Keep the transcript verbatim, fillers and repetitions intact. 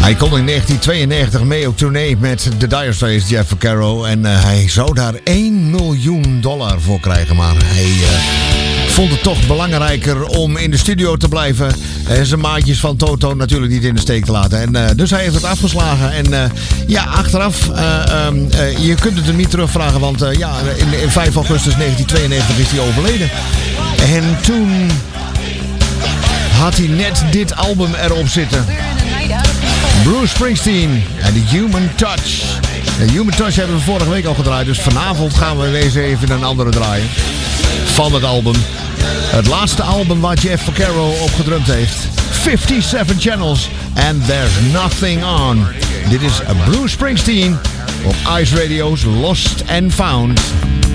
Hij kon in negentien tweeënnegentig mee op tournee met The Dire Straits, Jeff Porcaro. En uh, hij zou daar één miljoen dollar voor krijgen. Maar hij uh, vond het toch belangrijker om in de studio te blijven. En zijn maatjes van Toto natuurlijk niet in de steek te laten. En, uh, dus hij heeft het afgeslagen. En uh, ja, achteraf, uh, um, uh, je kunt het hem niet terugvragen. Want uh, ja, in, in vijf augustus negentien tweeënnegentig is hij overleden. En toen had hij net dit album erop zitten. Bruce Springsteen en The Human Touch. De Human Touch hebben we vorige week al gedraaid. Dus vanavond gaan we deze even een andere draaien. Van het album. Het laatste album waar Jeff Porcaro op gedrumd heeft. fifty-seven Channels. And There's Nothing On. Dit is Bruce Springsteen op Ice Radio's Lost and Found.